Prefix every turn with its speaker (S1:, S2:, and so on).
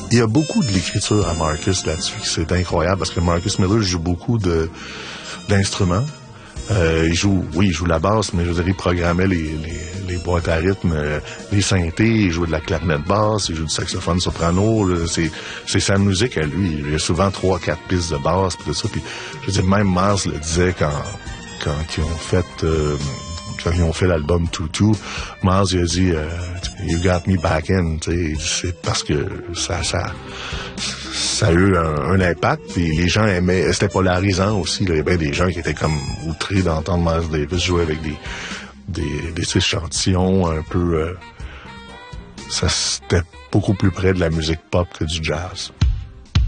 S1: Il y a beaucoup de l'écriture à Marcus là-dessus, c'est incroyable, parce que Marcus Miller joue beaucoup d'instruments. Il joue la basse, mais je veux dire, il programmait les boîtes à rythme, les synthés, il jouait de la clarinette basse, il joue du saxophone soprano, là, c'est sa musique à lui. Il y a souvent 3-4 pistes de basse, pis tout ça, puis je veux dire, même Mars le disait quand ils ont fait l'album Tutu, Mars il a dit You got me back in, c'est parce que ça a eu un impact, puis les gens aimaient, c'était polarisant aussi, là. Il y avait des gens qui étaient comme outrés d'entendre Miles Davis jouer avec des échantillons un peu ça, c'était beaucoup plus près de la musique pop que du jazz.